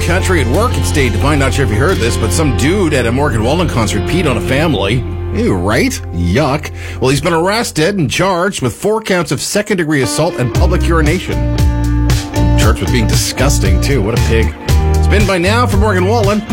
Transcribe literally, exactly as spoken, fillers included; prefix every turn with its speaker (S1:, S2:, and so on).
S1: country at work at State Divine. Not sure if you heard this, but some dude at a Morgan Wallen concert peed on a family. Ew, right? Yuck. Well, he's been arrested and charged with four counts of second-degree assault and public urination. Charged with being disgusting, too. What a pig. It's been by now for Morgan Wallen.